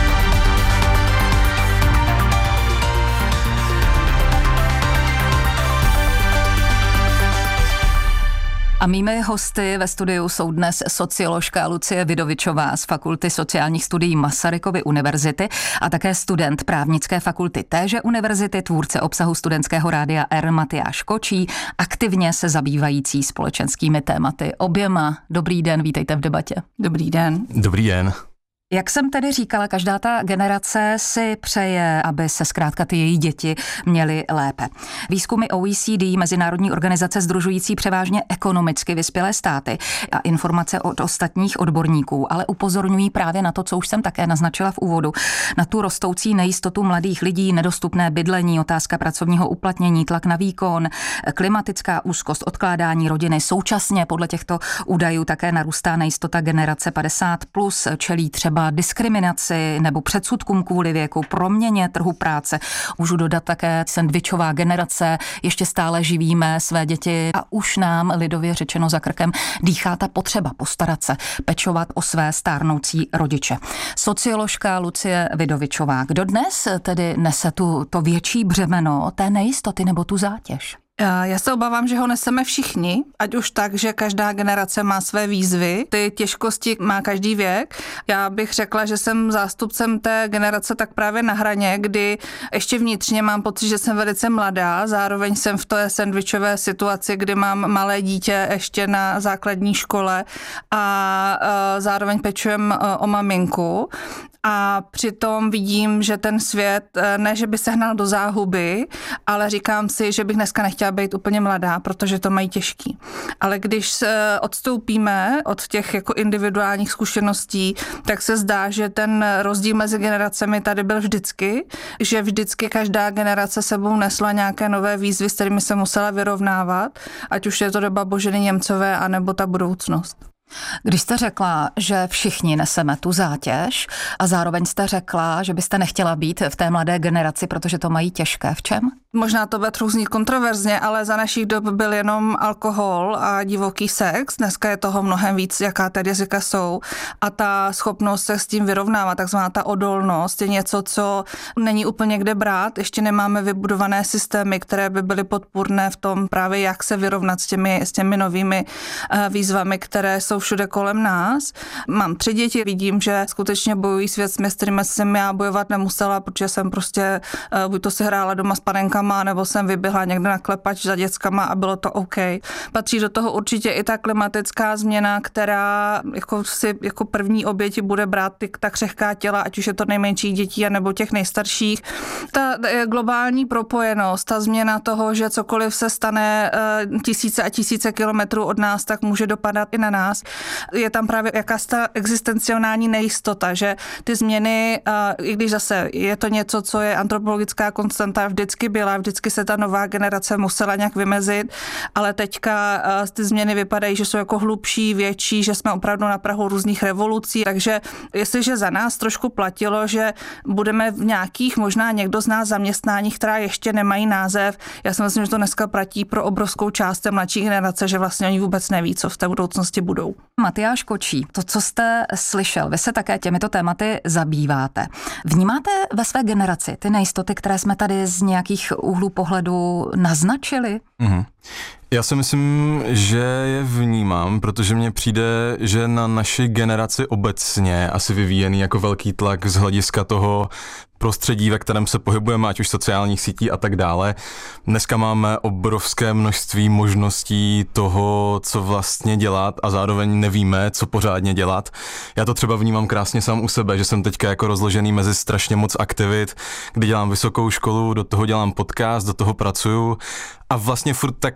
A mými hosty ve studiu jsou dnes socioložka Lucie Vidovičová z Fakulty sociálních studií Masarykovy univerzity a také student právnické fakulty téže univerzity, tvůrce obsahu studentského rádia R Matyáš Kočí, aktivně se zabývající společenskými tématy. Oběma dobrý den, vítejte v debatě. Dobrý den. Dobrý den. Jak jsem tedy říkala, každá ta generace si přeje, aby se zkrátka ty její děti měly lépe. Výzkumy O E C D, mezinárodní organizace sdružující převážně ekonomicky vyspělé státy a informace od ostatních odborníků, ale upozorňují právě na to, co už jsem také naznačila v úvodu, na tu rostoucí nejistotu mladých lidí, nedostupné bydlení, otázka pracovního uplatnění, tlak na výkon, klimatická úzkost, odkládání rodiny. Současně podle těchto údajů také narůstá nejistota generace padesát plus, čelí třeba diskriminaci nebo předsudkům kvůli věku, proměně trhu práce. Můžu dodat také sendvičová generace, ještě stále živíme své děti a už nám, lidově řečeno za krkem, dýchá ta potřeba postarat se, pečovat o své stárnoucí rodiče. Socioložka Lucie Vidovičová, kdo dnes tedy nese tu, to větší břemeno té nejistoty nebo tu zátěž? Já se obávám, že ho neseme všichni, ať už tak, že každá generace má své výzvy, ty těžkosti má každý věk. Já bych řekla, že jsem zástupcem té generace tak právě na hraně, kdy ještě vnitřně mám pocit, že jsem velice mladá, zároveň jsem v té sendvičové situaci, kdy mám malé dítě ještě na základní škole a zároveň pečujem o maminku. A přitom vidím, že ten svět, ne, že by se hnal do záhuby, ale říkám si, že bych dneska nechtěla být úplně mladá, protože to mají těžký. Ale když odstoupíme od těch jako individuálních zkušeností, tak se zdá, že ten rozdíl mezi generacemi tady byl vždycky, že vždycky každá generace sebou nesla nějaké nové výzvy, s kterými se musela vyrovnávat, ať už je to doba Boženy Němcové, anebo ta budoucnost. Když jste řekla, že všichni neseme tu zátěž a zároveň jste řekla, že byste nechtěla být v té mladé generaci, protože to mají těžké. V čem? Možná to bude trochu znít kontroverzně, ale za našich dob byl jenom alkohol a divoký sex. Dneska je toho mnohem víc, jaká ty rizika jsou. A ta schopnost se s tím vyrovnávat, takzvaná ta odolnost, je něco, co není úplně kde brát. Ještě nemáme vybudované systémy, které by byly podpůrné v tom právě, jak se vyrovnat s těmi, s těmi novými výzvami, které jsou všude kolem nás. Mám tři děti, vidím, že skutečně bojují svět s mě, s kterými jsem já bojovat nemusela, protože jsem prostě buď to si hrála doma s panenkama, nebo jsem vyběhla někde na klepač za dětskama a bylo to OK. Patří do toho určitě i ta klimatická změna, která jako si jako první oběti bude brát ty, ta křehká těla, ať už je to nejmenších dětí, nebo těch nejstarších. Ta globální propojenost, ta změna toho, že cokoliv se stane tisíce a tisíce kilometrů od nás, tak může dopadat i na nás. Je tam právě jakási ta existenciální nejistota, že ty změny, i když zase je to něco, co je antropologická konstanta, vždycky byla, vždycky se ta nová generace musela nějak vymezit, ale teďka ty změny vypadají, že jsou jako hlubší, větší, že jsme opravdu na prahu různých revolucí, takže jestliže za nás trošku platilo, že budeme v nějakých, možná někdo z nás zaměstnáních, která ještě nemají název, já si myslím, že to dneska platí pro obrovskou část té mladší generace, že vlastně oni vůbec neví, co v té budoucnosti budou. Matyáš Kočí, to, co jste slyšel, vy se také těmito tématy zabýváte. Vnímáte ve své generaci ty nejistoty, které jsme tady z nějakých úhlů pohledu naznačili? Mm-hmm. Já si myslím, že je vnímám, protože mně přijde, že na naši generaci obecně asi vyvíjený jako velký tlak z hlediska toho prostředí, ve kterém se pohybujeme, ať už sociálních sítí a tak dále. Dneska máme obrovské množství možností toho, co vlastně dělat a zároveň nevíme, co pořádně dělat. Já to třeba vnímám krásně sám u sebe, že jsem teďka jako rozložený mezi strašně moc aktivit, kdy dělám vysokou školu, do toho dělám podcast, do toho pracuju a vlastně furt tak nějak nevím,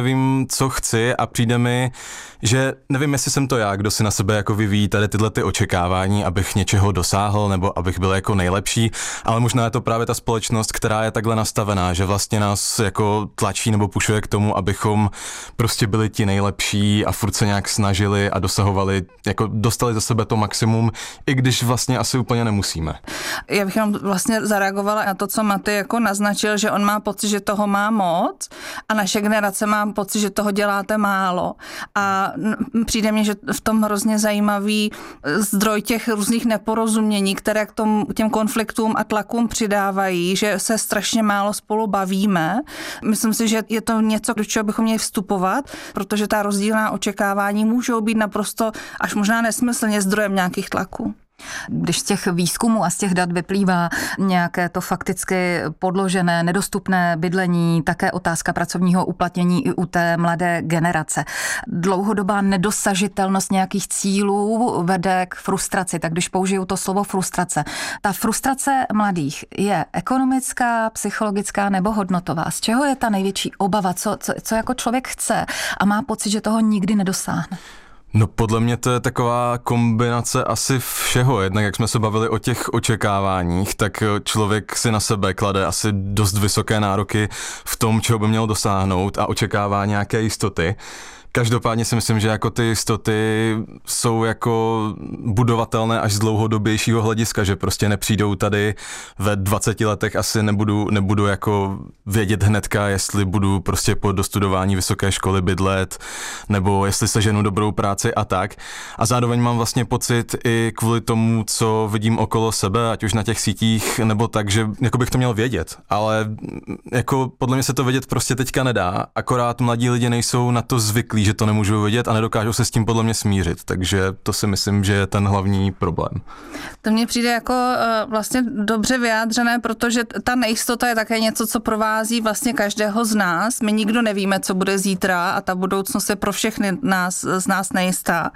nevím, co chci a přijde mi, že nevím, jestli jsem to já, kdo si na sebe jako vyvíjí tady tyhle ty očekávání, abych něčeho dosáhl nebo abych byl jako nejlepší, ale možná je to právě ta společnost, která je takhle nastavená, že vlastně nás jako tlačí nebo pušuje k tomu, abychom prostě byli ti nejlepší a furt se nějak snažili a dosahovali, jako dostali za sebe to maximum, i když vlastně asi úplně nemusíme. Já bych jenom vlastně zareagovala na to, co Maty jako naznačil, že on má pocit, že toho má moc a naše generace má pocit, že toho děláte málo. A přijde mně, že v tom hrozně zajímavý zdroj těch různých neporozumění, které k tom, těm konfliktům a tlakům přidávají, že se strašně málo spolu bavíme. Myslím si, že je to něco, do čeho bychom měli vstupovat, protože ta rozdílná očekávání můžou být naprosto až možná nesmyslně zdrojem nějakých tlaků. Když z těch výzkumů a z těch dat vyplývá nějaké to fakticky podložené, nedostupné bydlení, také otázka pracovního uplatnění i u té mladé generace. Dlouhodobá nedosažitelnost nějakých cílů vede k frustraci. Tak když použiju to slovo frustrace. Ta frustrace mladých je ekonomická, psychologická nebo hodnotová? Z čeho je ta největší obava? Co, co, co jako člověk chce a má pocit, že toho nikdy nedosáhne? No podle mě to je taková kombinace asi všeho. Jednak jak jsme se bavili o těch očekáváních, tak člověk si na sebe klade asi dost vysoké nároky v tom, čeho by měl dosáhnout a očekává nějaké jistoty. Každopádně si myslím, že jako ty jistoty jsou jako budovatelné až z dlouhodobějšího hlediska, že prostě nepřijdou tady ve dvaceti letech, asi nebudu, nebudu jako vědět hnedka, jestli budu prostě po dostudování vysoké školy bydlet, nebo jestli seženu dobrou práci a tak. A zároveň mám vlastně pocit i kvůli tomu, co vidím okolo sebe, ať už na těch sítích, nebo tak, že jako bych to měl vědět. Ale jako podle mě se to vědět prostě teďka nedá, akorát mladí lidi nejsou na to zvyklí, že to nemůžou vidět a nedokážou se s tím podle mě smířit. Takže to si myslím, že je ten hlavní problém. To mně přijde jako uh, vlastně dobře vyjádřené, protože ta nejistota je také něco, co provází vlastně každého z nás. My nikdo nevíme, co bude zítra a ta budoucnost je pro všechny nás, z nás nejistá.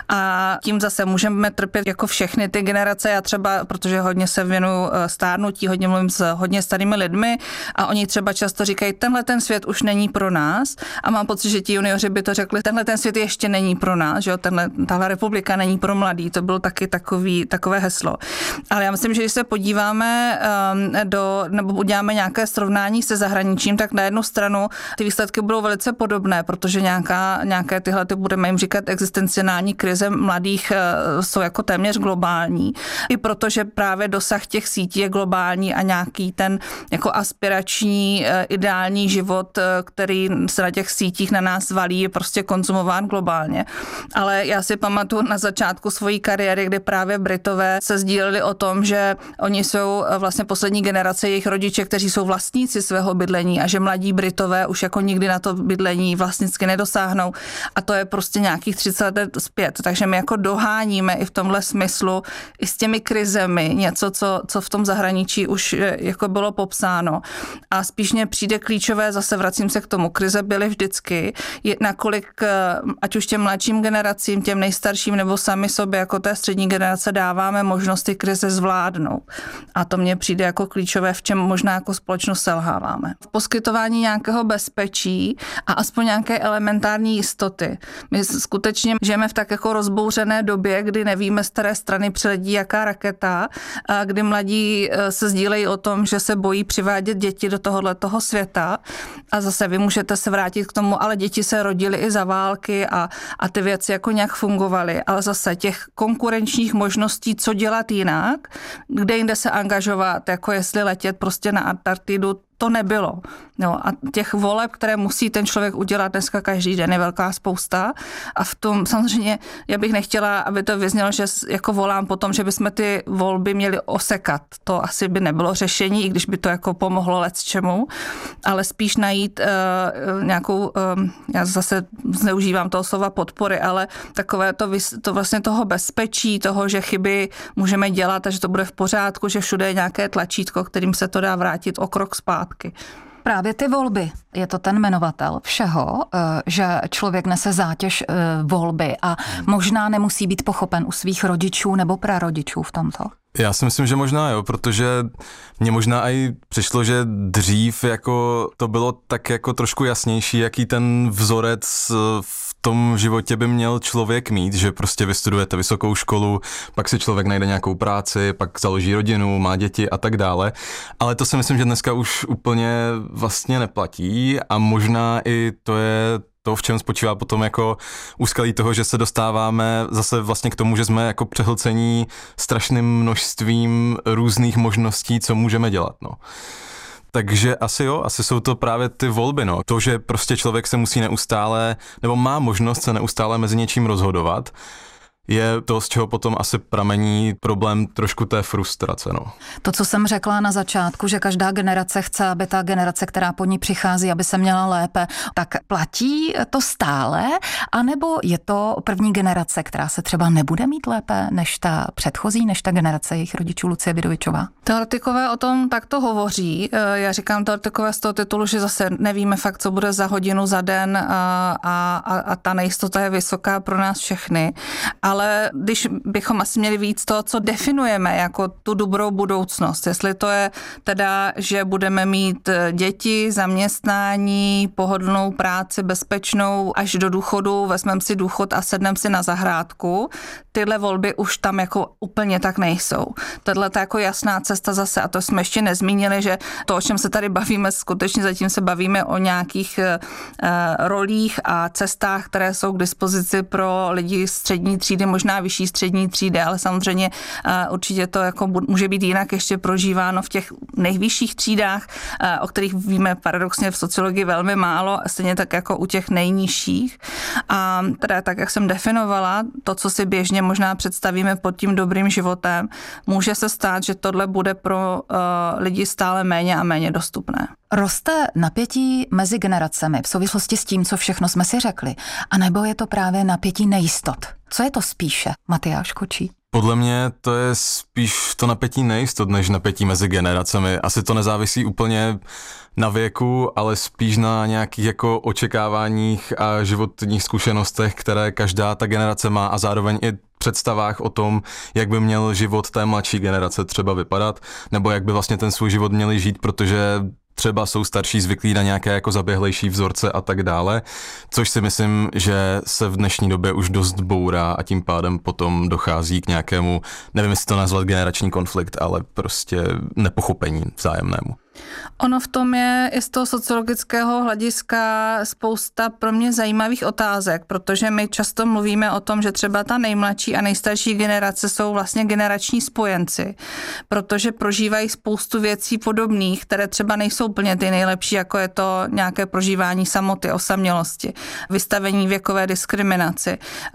A tím zase můžeme trpět jako všechny ty generace. Já třeba, protože hodně se věnuju stárnutí, hodně mluvím s hodně starými lidmi a oni třeba často říkají, tenhle ten svět už není pro nás a mám pocit, že ti junioři by to řekli, tenhle ten svět ještě není pro nás, že jo, tenhle, tahle republika není pro mladý, to bylo taky takový, takové heslo. Ale já myslím, že když se podíváme um, do, nebo uděláme nějaké srovnání se zahraničím, tak na jednu stranu ty výsledky budou velice podobné, protože nějaká, nějaké tyhle, ty budeme jim říkat existenciální krize mladých uh, jsou jako téměř globální. I protože právě dosah těch sítí je globální a nějaký ten jako aspirační uh, ideální život, uh, který se na těch sítích na nás valí, je prostě konzumován globálně. Ale já si pamatuju na začátku svojí kariéry, kdy právě Britové se sdíleli o tom, že oni jsou vlastně poslední generace jejich rodiče, kteří jsou vlastníci svého bydlení a že mladí Britové už jako nikdy na to bydlení vlastnicky nedosáhnou. A to je prostě nějakých třicet let zpět. Takže my jako doháníme i v tomhle smyslu i s těmi krizemi něco, co, co v tom zahraničí už jako bylo popsáno. A spíš mě přijde klíčové, zase vracím se k tomu, krize byly vždycky, je, nakolik ať už těm mladším generacím, těm nejstarším nebo sami sobě jako té střední generace dáváme možnost ty krize zvládnout. A to mně přijde jako klíčové, v čem možná jako společnost selháváme. V poskytování nějakého bezpečí a aspoň nějaké elementární jistoty. My skutečně žijeme v tak jako rozbouřené době, kdy nevíme, z které strany přiletí jaká raketa, a kdy mladí se sdílejí o tom, že se bojí přivádět děti do tohoto světa. A zase vy můžete se vrátit k tomu, ale děti se rodily i za války a, a ty věci jako nějak fungovaly, ale zase těch konkurenčních možností, co dělat jinak, kde jinde se angažovat, jako jestli letět prostě na Antarktidu, to nebylo. No a těch voleb, které musí ten člověk udělat dneska každý den, je velká spousta. A v tom samozřejmě já bych nechtěla, aby to vyznělo, že jako volám potom, že bychom ty volby měli osekat. To asi by nebylo řešení, i když by to jako pomohlo lecčemu, ale spíš najít uh, nějakou, uh, já zase zneužívám toho slova podpory, ale takové to, to vlastně toho bezpečí, toho, že chyby můžeme dělat a že to bude v pořádku, že všude je nějaké tlačítko, kterým se to dá vrátit o krok zpátky. Právě ty volby. Je to ten jmenovatel všeho, že člověk nese zátěž volby a možná nemusí být pochopen u svých rodičů nebo prarodičů v tomto? Já si myslím, že možná jo, protože mně možná i přišlo, že dřív jako to bylo tak jako trošku jasnější, jaký ten vzorec v tom životě by měl člověk mít, že prostě vystudujete vysokou školu, pak si člověk najde nějakou práci, pak založí rodinu, má děti a tak dále. Ale to si myslím, že dneska už úplně vlastně neplatí a možná i to je to, v čem spočívá potom jako úskalí toho, že se dostáváme zase vlastně k tomu, že jsme jako přehlcení strašným množstvím různých možností, co můžeme dělat, no. Takže asi jo, asi jsou to právě ty volby, no. To, že prostě člověk se musí neustále, nebo má možnost se neustále mezi něčím rozhodovat, je to, z čeho potom asi pramení problém trošku té frustrace. No. To, co jsem řekla na začátku, že každá generace chce, aby ta generace, která po ní přichází, aby se měla lépe, tak platí to stále? A nebo je to první generace, která se třeba nebude mít lépe než ta předchozí, než ta generace jejich rodičů? Lucie Vidovičová. Teoretikové o tom takto hovoří. Já říkám teoretikové z toho titulu, že zase nevíme fakt, co bude za hodinu, za den a, a, a ta nejistota je vysoká pro nás všechny. Ale Ale když bychom asi měli víc toho, co definujeme jako tu dobrou budoucnost, jestli to je teda, že budeme mít děti, zaměstnání, pohodlnou práci, bezpečnou až do důchodu, vezmeme si důchod a sedneme si na zahrádku, tyhle volby už tam jako úplně tak nejsou. Tohle je jako jasná cesta zase, a to jsme ještě nezmínili, že to, o čem se tady bavíme, skutečně zatím se bavíme o nějakých uh, rolích a cestách, které jsou k dispozici pro lidi střední třídy, možná vyšší střední třídy, ale samozřejmě uh, určitě to jako může být jinak ještě prožíváno v těch nejvyšších třídách, uh, o kterých víme paradoxně v sociologii velmi málo, stejně tak jako u těch nejnižších. A teda tak, jak jsem definovala, to, co si běžně možná představíme pod tím dobrým životem, může se stát, že tohle bude pro uh, lidi stále méně a méně dostupné. Roste napětí mezi generacemi v souvislosti s tím, co všechno jsme si řekli, anebo je to právě napětí nejistot? Co je to spíše, Matyáš Kočí? Podle mě to je spíš to napětí nejistot, než napětí mezi generacemi. Asi to nezávisí úplně na věku, ale spíš na nějakých jako očekáváních a životních zkušenostech, které každá ta generace má a zároveň i představách o tom, jak by měl život té mladší generace třeba vypadat, nebo jak by vlastně ten svůj život měli žít, protože třeba jsou starší zvyklí na nějaké jako zaběhlejší vzorce a tak dále, což si myslím, že se v dnešní době už dost bourá a tím pádem potom dochází k nějakému, nevím, jestli to nazvat generační konflikt, ale prostě nepochopení vzájemnému. Ono v tom je i z toho sociologického hlediska spousta pro mě zajímavých otázek, protože my často mluvíme o tom, že třeba ta nejmladší a nejstarší generace jsou vlastně generační spojenci, protože prožívají spoustu věcí podobných, které třeba nejsou úplně ty nejlepší, jako je to nějaké prožívání samoty, osamělosti, vystavení věkové diskriminaci,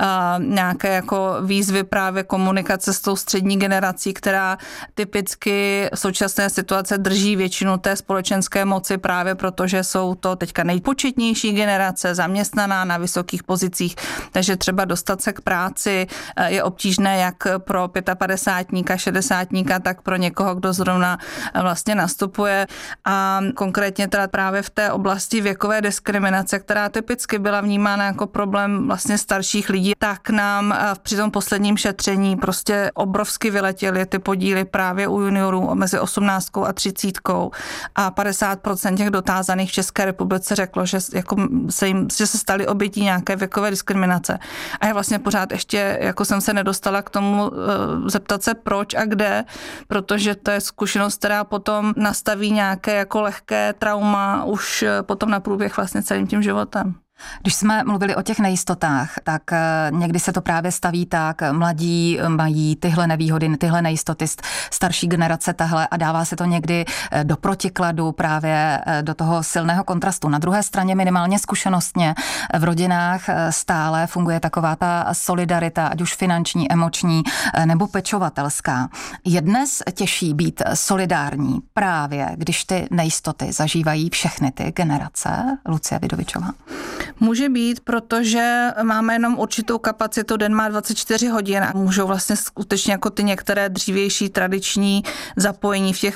nějaké jako výzvy právě komunikace s tou střední generací, která typicky v současné situace drží většinu té společenské moci právě proto, že jsou to teďka nejpočetnější generace, zaměstnaná na vysokých pozicích, takže třeba dostat se k práci je obtížné jak pro padesátníka, šedesátníka, tak pro někoho, kdo zrovna vlastně nastupuje. A konkrétně teda právě v té oblasti věkové diskriminace, která typicky byla vnímána jako problém vlastně starších lidí, tak nám při tom posledním šetření prostě obrovsky vyletěly ty podíly právě u juniorů mezi osmnáctkou a třicítkou. A padesát procent těch dotázaných v České republice řeklo, že, jako se, jim, že se stali obětí nějaké věkové diskriminace. A já vlastně pořád ještě jako jsem se nedostala k tomu uh, zeptat se proč a kde, protože to je zkušenost, která potom nastaví nějaké jako lehké trauma už potom na průběh vlastně celým tím životem. Když jsme mluvili o těch nejistotách, tak někdy se to právě staví tak, mladí mají tyhle nevýhody, tyhle nejistoty, starší generace tahle a dává se to někdy do protikladu právě do toho silného kontrastu. Na druhé straně minimálně zkušenostně v rodinách stále funguje taková ta solidarita, ať už finanční, emoční nebo pečovatelská. Je dnes těžší být solidární právě, když ty nejistoty zažívají všechny ty generace? Lucie Vidovičová. Může být, protože máme jenom určitou kapacitu, den má dvacet čtyři hodin a můžou vlastně skutečně jako ty některé dřívější tradiční zapojení v těch